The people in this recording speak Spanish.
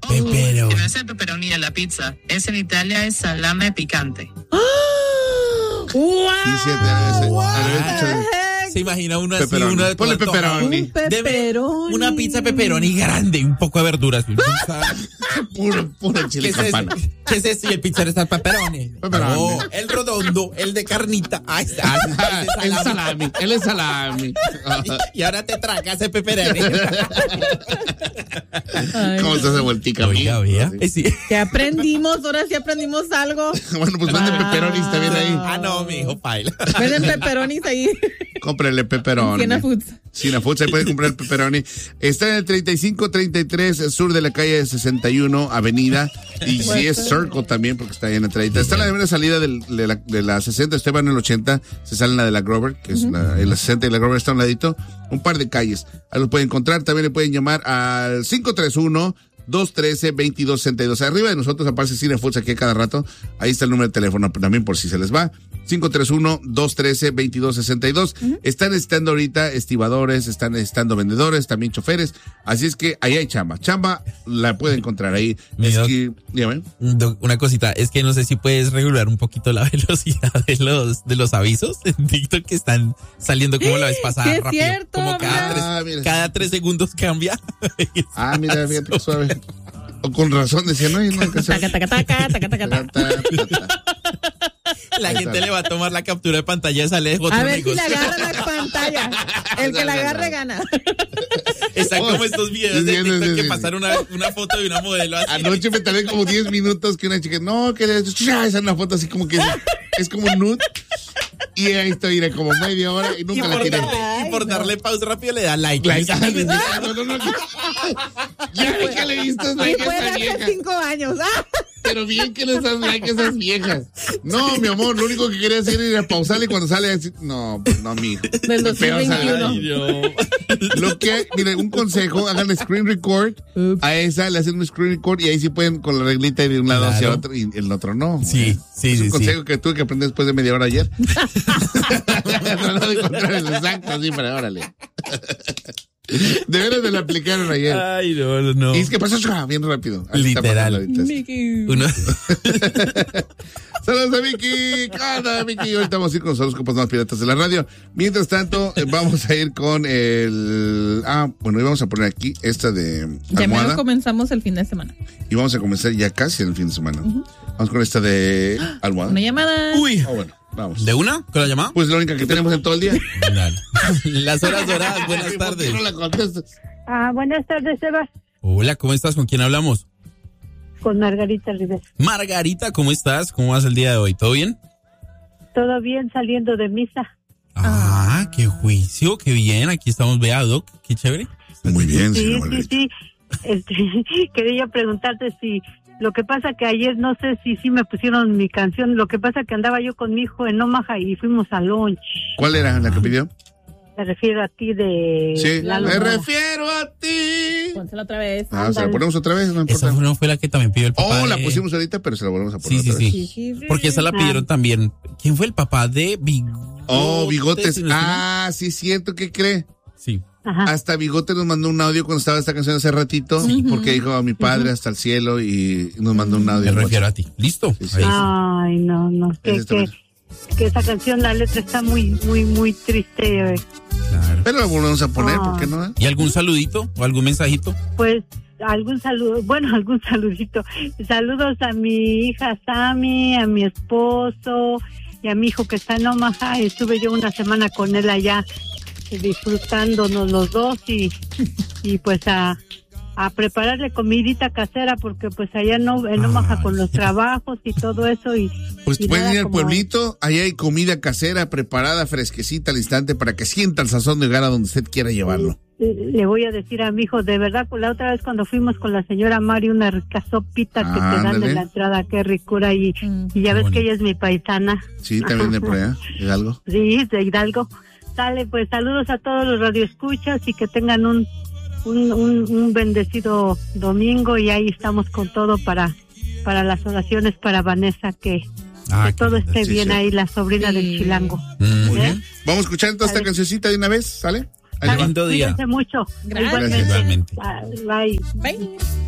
Pepperoni. No es el pepperoni de la pizza. En Italia es salame picante. ¡Wow! Se imagina uno así, Pepperoni. uno de Ponle pepperoni. Un pepperoni. Una pizza pepperoni grande, un poco de verduras. Puro chile campana. ¿Qué es eso? Y el pizzero está el pepperoni. Pepperoni. No, el redondo, el de carnita. Ahí está. El salami. Él es salami. Y ahora te tragas el pepperoni. ¿Cómo se hace vueltica? Oiga, vea. Sí. ¿Qué aprendimos? Ahora sí aprendimos algo. Bueno, pues vende pepperonis también ahí. Ah, no, mi hijo, paila. Venden pepperonis ahí. Cómprele pepperoni. Siena Foods. Siena Foods, ahí puede comprar pepperoni. Está en el 3533 sur de la calle 61 Avenida. Y sí es Circle también, porque está ahí en la entradita. Está en la primera salida de la 60, usted va en el 80, se sale en la de la Grover, que es en la 60 y la Grover está a un ladito. Un par de calles. Ahí lo pueden encontrar. También le pueden llamar al 531-213-2262. Arriba de nosotros aparece Cine Foods aquí a cada rato. Ahí está el número de teléfono también por si se les va. 531-213-2262. Están necesitando ahorita estibadores, están necesitando vendedores, también choferes. Así es que ahí hay chamba. Chamba la puede encontrar ahí. Dígame. Una cosita, es que no sé si puedes regular un poquito la velocidad de los avisos en TikTok que están saliendo como la vez pasada, sí, rápido. Cierto, como cada 3 segundos cambia. Mira, fíjate que suave. O con razón decía, no, La gente le va a tomar la captura de pantalla y sale de otros a ver amigos. si le agarra la pantalla. El que la agarre gana. Están como estos videos de TikTok que pasaron una foto de una modelo así. Anoche me tardé como 10 minutos que una chica, esa es una foto así como que es como un nude. Y ahí estoy, era como media hora y nunca la tiré. Y por darle pausa rápido le da like. No. Ya vi que le diste like a esa vieja. Hace 5 años. Pero bien que les das like a esas viejas. No, mi amor, lo único que quería hacer era pausarle cuando sale así. No, mijo. Del 2021. Lo que, miren, un consejo, hagan screen record. A esa le hacen un screen record y ahí sí pueden con la reglita de un lado hacia otro y el otro no. Sí. Es un consejo que tuve que aprender después de media hora ayer. No de encontrar el exacto así, pero órale. De veras me lo aplicaron ayer. Ay, no. Y es que pasó bien rápido. Así literal. Saludos a Vicky. Cada Vicky. Ahorita vamos a ir con los horóscopos más piratas de la radio. Mientras tanto, vamos a ir con el... bueno, y vamos a poner aquí esta de ya almohada. menos comenzamos el fin de semana. Y vamos a comenzar ya casi el fin de semana. Vamos con esta de almohada. Una llamada. Uy. Bueno, vamos. ¿De una? ¿Con la llamada? Pues la única que tenemos en todo el día. Dale. Las horas doradas, buenas tardes. ¿Por qué no la contestas? Buenas tardes, Eva. Hola, ¿cómo estás? ¿Con quién hablamos? Con Margarita Rivera. Margarita, ¿cómo estás? ¿Cómo vas el día de hoy? ¿Todo bien? Todo bien, saliendo de misa. Qué juicio, qué bien. Aquí estamos, vea, Doc, qué chévere. Muy bien, sí, señor Margarita. Sí. Quería preguntarte si... Lo que pasa que ayer no sé si me pusieron mi canción. Lo que pasa que andaba yo con mi hijo en Omaha y fuimos a lunch. ¿Cuál era la que pidió? Me refiero a ti de... Sí, Lalo. me refiero a ti. Pónsela otra vez. ¿Se la ponemos otra vez? No importa. Esa no fue la que también pidió el papá. La pusimos ahorita, pero se la volvemos a poner otra vez. Sí. Porque esa la pidieron también. ¿Quién fue el papá de Bigotes? Bigotes. Sí, siento. ¿Qué cree? Sí. Ajá. Hasta Bigote nos mandó un audio cuando estaba esta canción hace ratito, porque dijo a mi padre hasta el cielo y nos mandó un audio. Me refiero a ti. ¿Listo? Sí. Ay, no. Que esa canción, la letra está muy, muy, muy triste. Claro. Pero la volvemos a poner, ¿por qué no? ¿Y algún saludito o algún mensajito? Pues algún saludito. Saludos a mi hija Sammy, a mi esposo y a mi hijo que está en Omaha. Estuve yo una semana con él allá disfrutándonos los dos y pues a prepararle comidita casera porque pues allá en Omaha con los trabajos y todo eso pues y pueden ir al como... pueblito, ahí hay comida casera preparada, fresquecita al instante para que sienta el sazón de hogar a donde usted quiera llevarlo. Le voy a decir a mi hijo, de verdad, la otra vez cuando fuimos con la señora Mari, una rica sopita que te dan en la entrada, qué ricura, y ya ves que ella es mi paisana. Sí, también de por allá, Hidalgo. Sí, de Hidalgo. Sale, pues saludos a todos los radioescuchas y que tengan un bendecido domingo, y ahí estamos con todo para las oraciones para Vanessa, que todo esté bien ahí, la sobrina del Chilango. Muy bien. Vamos a escuchar entonces esta cancioncita de una vez, ¿sale? Lindo día. Cuídense mucho. Gracias. Igualmente. Igualmente. Bye. Bye.